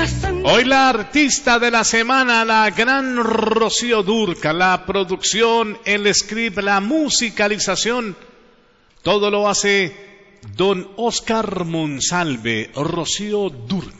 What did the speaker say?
Hoy la artista de la semana, la gran Rocío Dúrcal. La producción, el script, la musicalización, todo lo hace don Oscar Monsalve. Rocío Dúrcal.